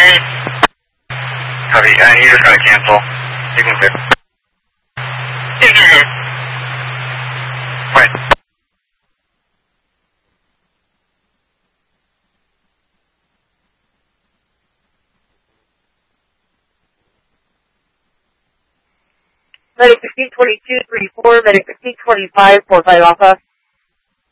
Copy. He just got to cancel. Signal clear. Signal clear. Right. Medic 1522, 34, Medic 1525, 45 Alpha.